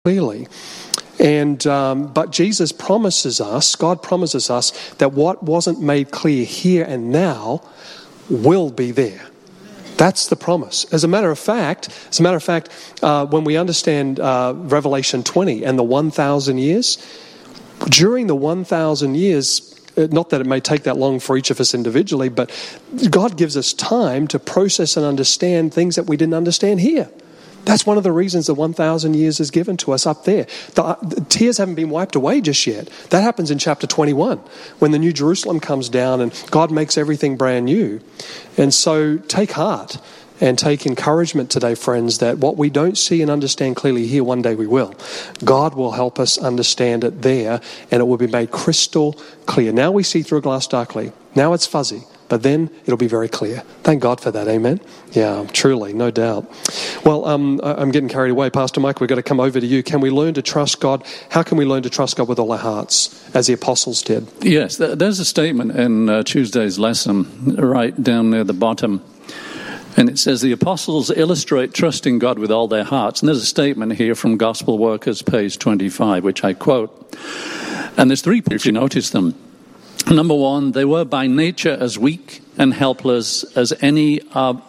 clearly. And but Jesus promises us, God promises us, that what wasn't made clear here and now will be there. That's the promise. As a matter of fact, when we understand Revelation 20 and the 1,000 years, during the 1,000 years, not that it may take that long for each of us individually, but God gives us time to process and understand things that we didn't understand here. That's one of the reasons the 1,000 years is given to us up there. The tears haven't been wiped away just yet. That happens in chapter 21, when the New Jerusalem comes down and God makes everything brand new. And so take heart and take encouragement today, friends, that what we don't see and understand clearly here, one day we will. God will help us understand it there, and it will be made crystal clear. Now we see through a glass darkly. Now it's fuzzy. But then it'll be very clear. Thank God for that, amen? Yeah, truly, no doubt. Well, I'm getting carried away. Pastor Mike, we've got to come over to you. Can we learn to trust God? How can we learn to trust God with all our hearts, as the apostles did? Yes, there's a statement in Tuesday's lesson, right down near the bottom. And it says, the apostles illustrate trusting God with all their hearts. And there's a statement here from Gospel Workers, page 25, which I quote. And there's 3 points, if you notice them. Number 1, they were by nature as weak and helpless as any of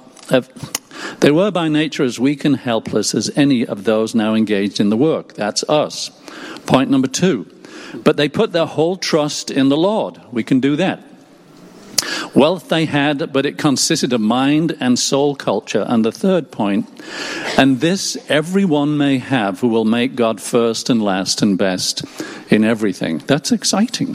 those now engaged in the work. That's us. Point number 2, but they put their whole trust in the Lord. We can do that. Wealth they had, but it consisted of mind and soul culture. And the 3rd point, and this everyone may have who will make God first and last and best in everything. That's exciting.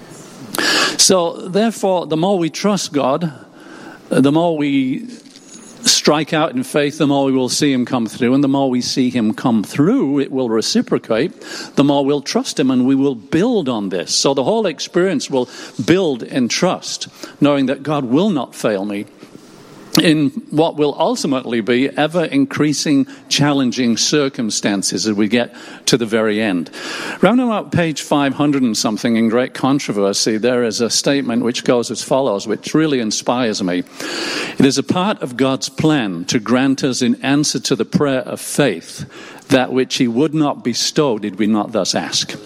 So, therefore, the more we trust God, the more we strike out in faith, the more we will see Him come through. And the more we see Him come through, it will reciprocate. The more we'll trust Him, and we will build on this. So the whole experience will build in trust, knowing that God will not fail me in what will ultimately be ever-increasing, challenging circumstances as we get to the very end. Round about page 500 and something in Great Controversy, there is a statement which goes as follows, which really inspires me. It is a part of God's plan to grant us in answer to the prayer of faith that which He would not bestow did we not thus ask.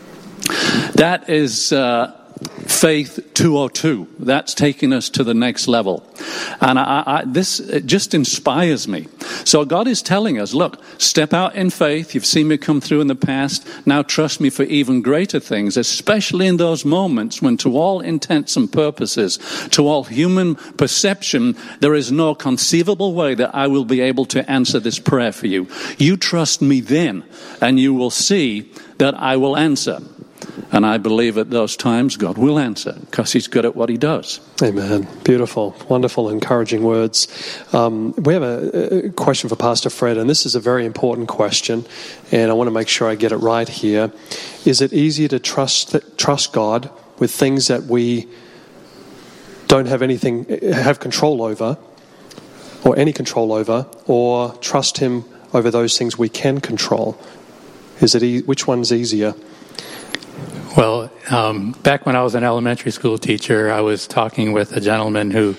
That is Faith 202. That's taking us to the next level. And this just inspires me. So God is telling us, look, step out in faith. You've seen me come through in the past. Now trust me for even greater things, especially in those moments when to all intents and purposes, to all human perception, there is no conceivable way that I will be able to answer this prayer for you. You trust me then, and you will see that I will answer. And I believe at those times God will answer because He's good at what He does. Amen. Beautiful, wonderful, encouraging words. We have a question for Pastor Fred, and this is a very important question, and I want to make sure I get it right here. Is it easier to trust God with things that we don't have control over, or any control over, or trust Him over those things we can control? Which one's easier? Well, back when I was an elementary school teacher, I was talking with a gentleman who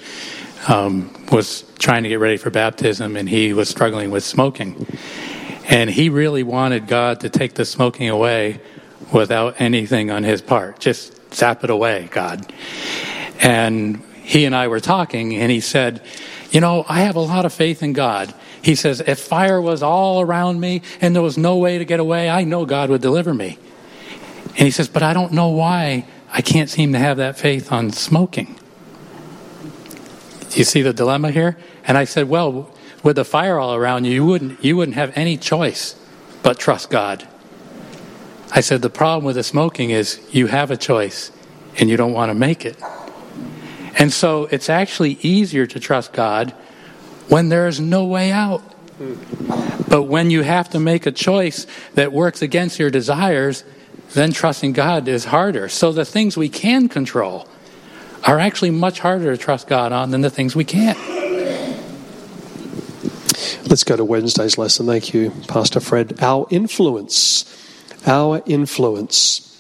was trying to get ready for baptism, and he was struggling with smoking. And he really wanted God to take the smoking away without anything on his part. Just zap it away, God. And he and I were talking, and he said, I have a lot of faith in God. He says, if fire was all around me and there was no way to get away, I know God would deliver me. And he says, but I don't know why I can't seem to have that faith on smoking. You see the dilemma here? And I said, well, with the fire all around you, you wouldn't have any choice but trust God. I said, the problem with the smoking is you have a choice and you don't want to make it. And so it's actually easier to trust God when there's no way out. But when you have to make a choice that works against your desires, then trusting God is harder. So the things we can control are actually much harder to trust God on than the things we can't. Let's go to Wednesday's lesson. Thank you, Pastor Fred. Our influence.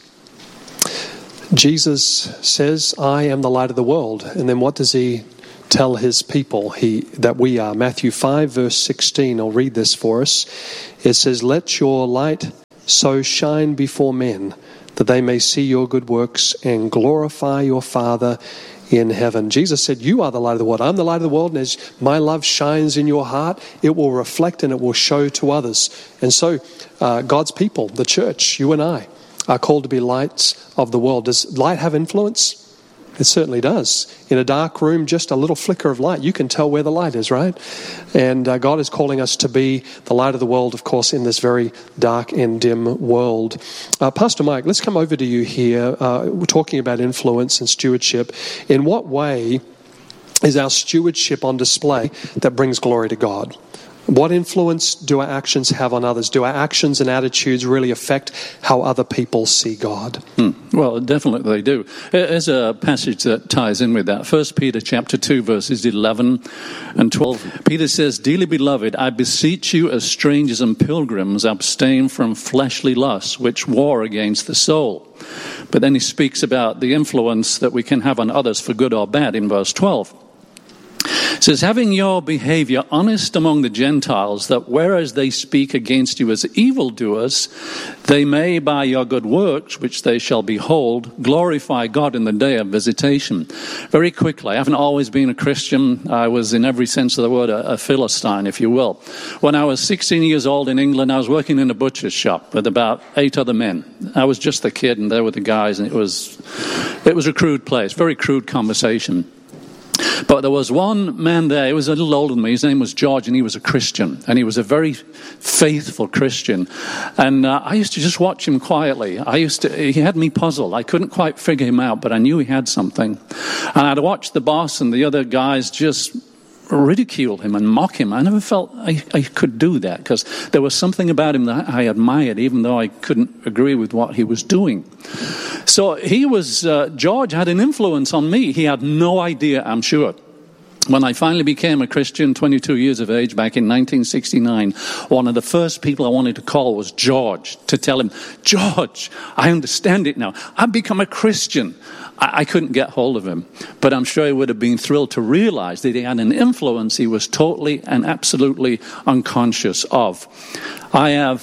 Jesus says, I am the light of the world. And then what does He tell his people that we are. Matthew 5 verse 16, I'll read this for us. It says, "Let your light so shine before men that they may see your good works and glorify your Father in heaven." Jesus said, "You are the light of the world. I'm the light of the world, and as my love shines in your heart, it will reflect and it will show to others." And so God's people, the church, you and I, are called to be lights of the world. Does light have influence? It certainly does. In a dark room, just a little flicker of light, you can tell where the light is, right? And God is calling us to be the light of the world, of course, in this very dark and dim world. Pastor Mike, let's come over to you here. We're talking about influence and stewardship. In what way is our stewardship on display that brings glory to God? What influence do our actions have on others? Do our actions and attitudes really affect how other people see God? Well, definitely they do. There's a passage that ties in with that. 1 Peter chapter 2, verses 11 and 12. Peter says, "Dearly beloved, I beseech you as strangers and pilgrims, abstain from fleshly lusts, which war against the soul." But then he speaks about the influence that we can have on others for good or bad in verse 12. It says, "Having your behavior honest among the Gentiles, that whereas they speak against you as evildoers, they may by your good works, which they shall behold, glorify God in the day of visitation." Very quickly, I haven't always been a Christian. I was, in every sense of the word, a Philistine, if you will. When I was 16 years old in England, I was working in a butcher's shop with about 8 other men. I was just the kid, and they were the guys, and it was a crude place, very crude conversation. But there was one man there, he was a little older than me, his name was George, and he was a Christian, and he was a very faithful Christian. And I used to just watch him quietly. He had me puzzled. I couldn't quite figure him out, but I knew he had something. And I'd watch the boss and the other guys just ridicule him and mock him. I never felt I could do that, because there was something about him that I admired, even though I couldn't agree with what he was doing. So George had an influence on me. He had no idea, I'm sure. When I finally became a Christian, 22 years of age, back in 1969, one of the first people I wanted to call was George, to tell him, "George, I understand it now. I've become a Christian." I couldn't get hold of him, but I'm sure he would have been thrilled to realize that he had an influence he was totally and absolutely unconscious of. I have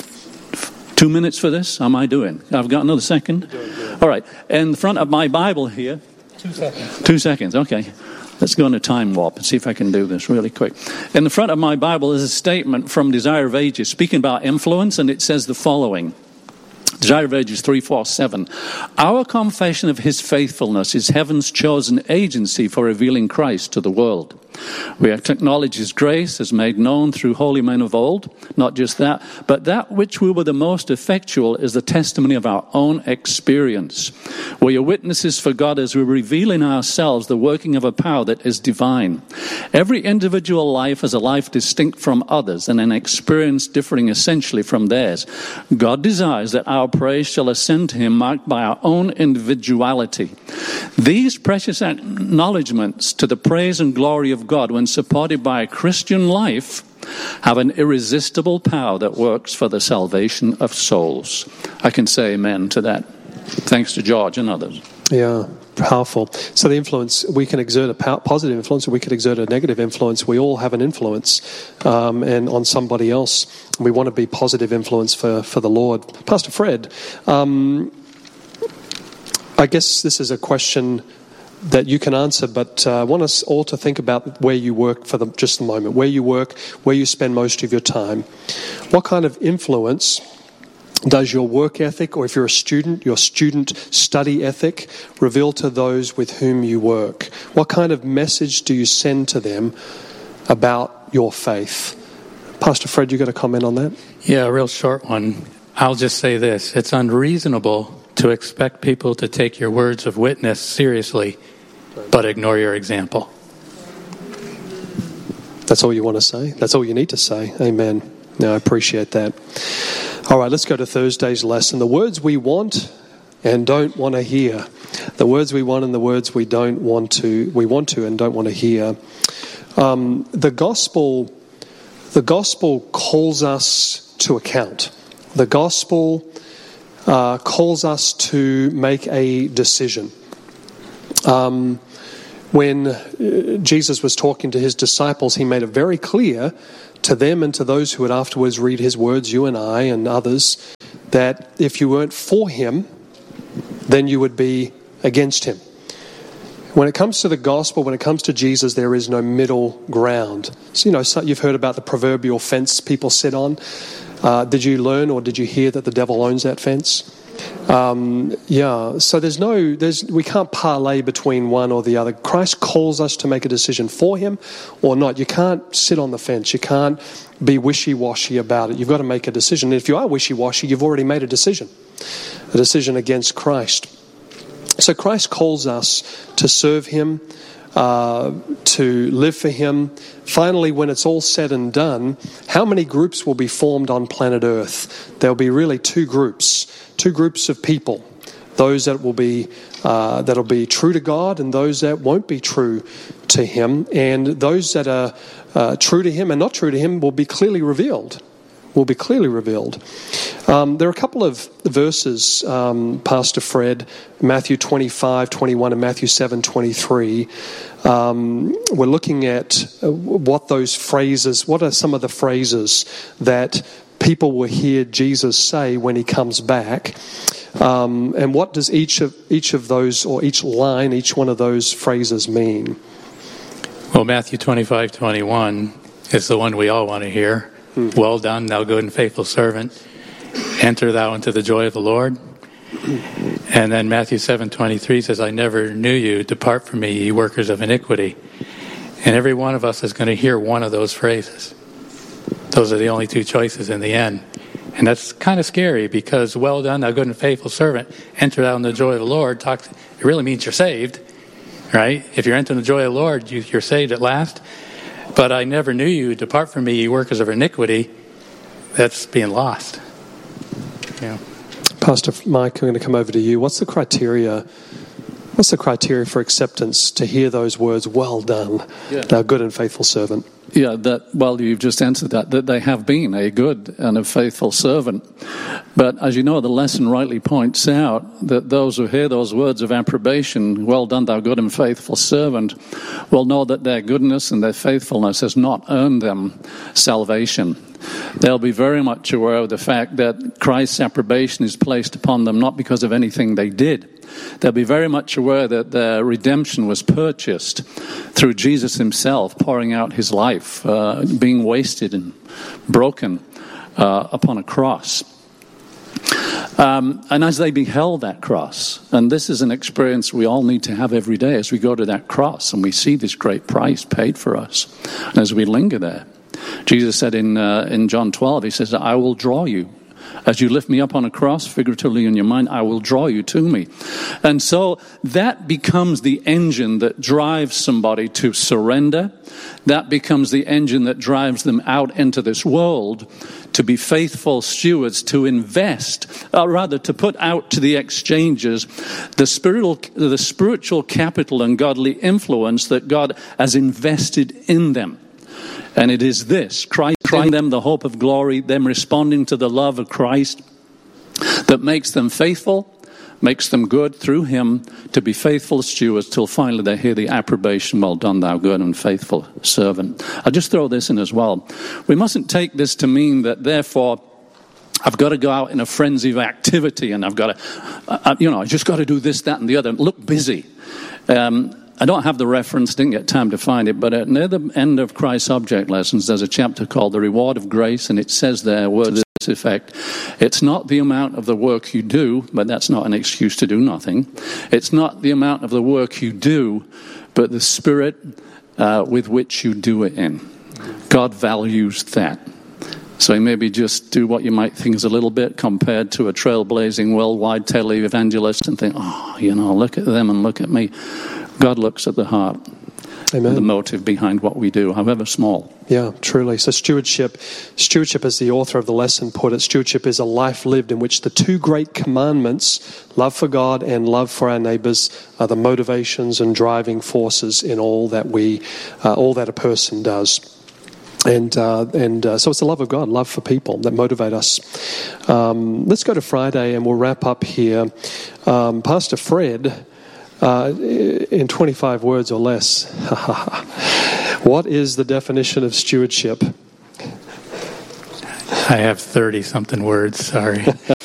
2 minutes for this. How am I doing? I've got another second. All right. In the front of my Bible here. 2 seconds. 2 seconds. Okay. Let's go on a time warp and see if I can do this really quick. In the front of my Bible is a statement from Desire of Ages speaking about influence, and it says the following. Desire of Ages 3:4-7. "Our confession of his faithfulness is heaven's chosen agency for revealing Christ to the world. We acknowledge his grace as made known through holy men of old. Not just that, but that which we were the most effectual is the testimony of our own experience. We are witnesses for God as we reveal in ourselves the working of a power that is divine. Every individual life is a life distinct from others and an experience differing essentially from theirs. God desires that our praise shall ascend to him, marked by our own individuality. These precious acknowledgments to the praise and glory of God, when supported by a Christian life, have an irresistible power that works for the salvation of souls." I can say amen to that, thanks to George and others. Yeah, powerful. So the influence, we can exert a positive influence, or we can exert a negative influence. We all have an influence and on somebody else. We want to be positive influence for the Lord. Pastor Fred, I guess this is a question that you can answer, but I want us all to think about where you work for just a moment. Where you work, where you spend most of your time. What kind of influence does your work ethic, or if you're a student, your student study ethic, reveal to those with whom you work? What kind of message do you send to them about your faith? Pastor Fred, you got a comment on that? Yeah, a real short one. I'll just say this. It's unreasonable to expect people to take your words of witness seriously, but ignore your example. That's all you want to say? That's all you need to say? Amen. No, I appreciate that. All right, let's go to Thursday's lesson. The words we want and don't want to hear. The words we want and the words we want to and don't want to hear. The gospel calls us to account. The gospel calls us to make a decision. when Jesus was talking to his disciples, he made it very clear to them and to those who would afterwards read his words, you and I and others, that if you weren't for him, then you would be against him. When it comes to the gospel, when it comes to Jesus, there is no middle ground. So, you've heard about the proverbial fence people sit on. Did you learn or did you hear that the devil owns that fence? So we can't parlay between one or the other. Christ calls us to make a decision for him or not. You can't sit on the fence. You can't be wishy-washy about it. You've got to make a decision. And if you are wishy-washy, you've already made a decision against Christ. So Christ calls us to serve him, to live for him. Finally, when it's all said and done, how many groups will be formed on planet Earth? There'll be really two groups of people. Those that will be that'll be true to God, and those that won't be true to him. And those that are true to him and not true to him will be clearly revealed. There are a couple of verses, Pastor Fred, Matthew 25:21 and Matthew 7:23. We're looking at what are some of the phrases that people will hear Jesus say when he comes back. And what does each of those, or each line, each one of those phrases mean? Well, Matthew 25:21 is the one we all want to hear. Well done, thou good and faithful servant. Enter thou into the joy of the Lord. And then Matthew 7:23 says, I never knew you. Depart from me, ye workers of iniquity. And every one of us is going to hear one of those phrases. Those are the only two choices in the end. And that's kind of scary, because well done, thou good and faithful servant. Enter thou in the joy of the Lord. It really means you're saved, right? If you're entering the joy of the Lord, you're saved at last. But I never knew you. Depart from me, ye workers of iniquity. That's being lost. Yeah. Pastor Mike, I'm going to come over to you. What's the criteria for acceptance to hear those words, well done, thou good and faithful servant? Yeah, you've just answered that they have been a good and a faithful servant. But as you know, the lesson rightly points out that those who hear those words of approbation, well done, thou good and faithful servant, will know that their goodness and their faithfulness has not earned them salvation. They'll be very much aware of the fact that Christ's approbation is placed upon them not because of anything they did. They'll be very much aware that their redemption was purchased through Jesus himself pouring out his life, being wasted and broken upon a cross. And as they beheld that cross, and this is an experience we all need to have every day as we go to that cross and we see this great price paid for us, and as we linger there. Jesus said in John 12, he says, I will draw you. As you lift me up on a cross, figuratively in your mind, I will draw you to me. And so that becomes the engine that drives somebody to surrender. That becomes the engine that drives them out into this world to be faithful stewards, to invest, or rather to put out to the exchanges the spiritual capital and godly influence that God has invested in them. And it is this, Christ in them, the hope of glory, them responding to the love of Christ, that makes them faithful, makes them good through him to be faithful stewards till finally they hear the approbation, well done, thou good and faithful servant. I'll just throw this in as well. We mustn't take this to mean that therefore I've got to go out in a frenzy of activity and I've got to, I just got to do this, that and the other, look busy. I don't have the reference, didn't get time to find it, but near the end of Christ's Object Lessons, there's a chapter called The Reward of Grace, and it says there, words to this effect, it's not the amount of the work you do, but that's not an excuse to do nothing. It's not the amount of the work you do, but the spirit with which you do it in. God values that. So maybe just do what you might think is a little bit compared to a trailblazing, worldwide tele-evangelist and think, look at them and look at me. God looks at the heart, Amen. The motive behind what we do, however small. Yeah, truly. So stewardship, as the author of the lesson put it, stewardship is a life lived in which the two great commandments, love for God and love for our neighbours, are the motivations and driving forces in all that a person does. And so it's the love of God, love for people that motivate us. Let's go to Friday and we'll wrap up here. Pastor Fred In 25 words or less, what is the definition of stewardship? I have 30-something words, sorry.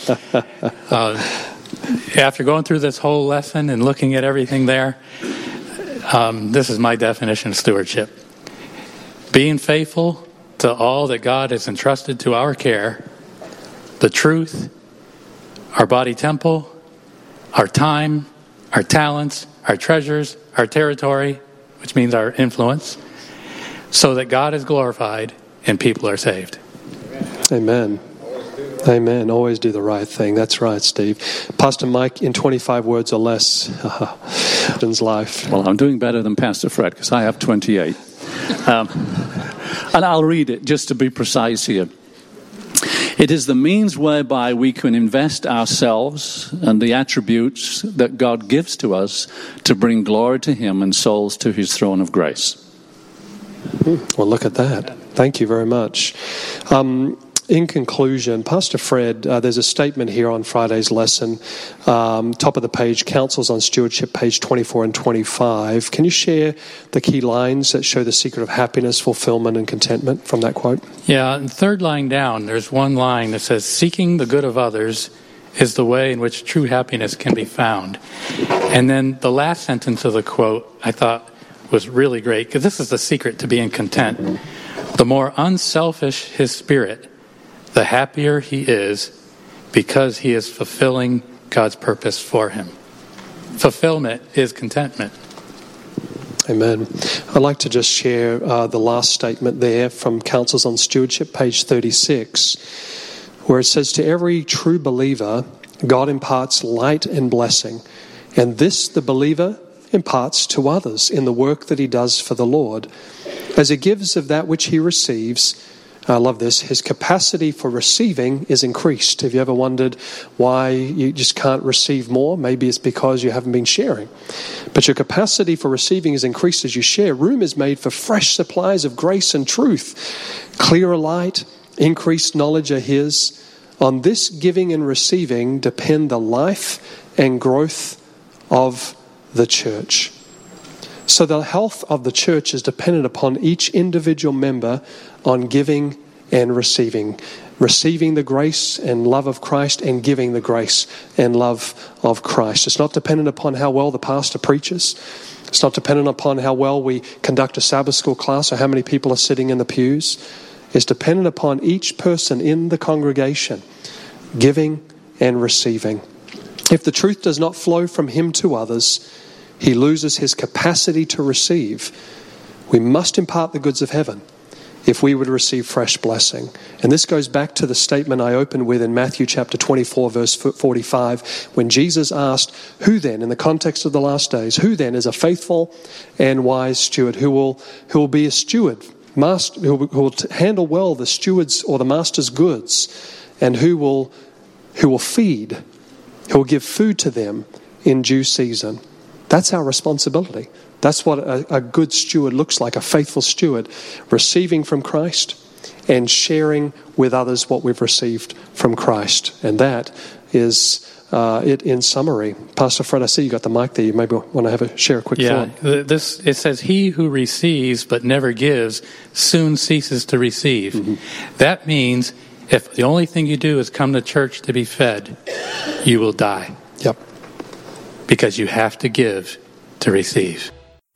After going through this whole lesson and looking at everything there, this is my definition of stewardship. Being faithful to all that God has entrusted to our care, the truth, our body temple, our time, our talents, our treasures, our territory, which means our influence, so that God is glorified and people are saved. Amen. Amen. Always do the right thing. That's right, Steve. Pastor Mike, in 25 words or less, life. Well, I'm doing better than Pastor Fred because I have 28. And I'll read it just to be precise here. It is the means whereby we can invest ourselves and the attributes that God gives to us to bring glory to Him and souls to His throne of grace. Well, look at that. Thank you very much. In conclusion, Pastor Fred, there's a statement here on Friday's lesson, top of the page, Counsels on Stewardship, page 24 and 25. Can you share the key lines that show the secret of happiness, fulfillment, and contentment from that quote? Yeah, and third line down, there's one line that says, seeking the good of others is the way in which true happiness can be found. And then the last sentence of the quote I thought was really great, because this is the secret to being content. The more unselfish his spirit, the happier he is because he is fulfilling God's purpose for him. Fulfillment is contentment. Amen. I'd like to just share the last statement there from Counsels on Stewardship, page 36, where it says, to every true believer, God imparts light and blessing, and this the believer imparts to others in the work that he does for the Lord. As he gives of that which he receives, I love this, his capacity for receiving is increased. Have you ever wondered why you just can't receive more? Maybe it's because you haven't been sharing. But your capacity for receiving is increased as you share. Room is made for fresh supplies of grace and truth. Clearer light, increased knowledge are his. On this giving and receiving depend the life and growth of the church. So the health of the church is dependent upon each individual member on giving and receiving. Receiving the grace and love of Christ and giving the grace and love of Christ. It's not dependent upon how well the pastor preaches. It's not dependent upon how well we conduct a Sabbath school class or how many people are sitting in the pews. It's dependent upon each person in the congregation giving and receiving. If the truth does not flow from him to others, he loses his capacity to receive. We must impart the goods of heaven if we would receive fresh blessing. And this goes back to the statement I opened with in Matthew chapter 24, verse 45, when Jesus asked, who then, in the context of the last days, who then is a faithful and wise steward, who will be a steward, who will handle well the steward's or the master's goods, and who will feed, who will give food to them in due season. That's our responsibility. That's what a good steward looks like, a faithful steward, receiving from Christ and sharing with others what we've received from Christ. And that is it in summary. Pastor Fred, I see you got the mic there. You maybe want to share a quick thought. It says, he who receives but never gives soon ceases to receive. Mm-hmm. That means if the only thing you do is come to church to be fed, you will die. Yep. Because you have to give to receive.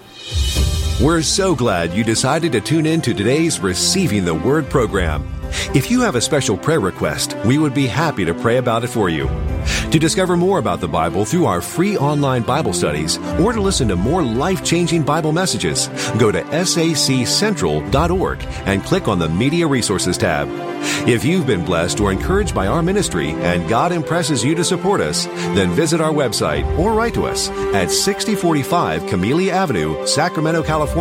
We're so glad you decided to tune in to today's Receiving the Word program. If you have a special prayer request, we would be happy to pray about it for you. To discover more about the Bible through our free online Bible studies, or to listen to more life-changing Bible messages, go to saccentral.org and click on the Media Resources tab. If you've been blessed or encouraged by our ministry and God impresses you to support us, then visit our website or write to us at 6045 Camellia Avenue, Sacramento, California.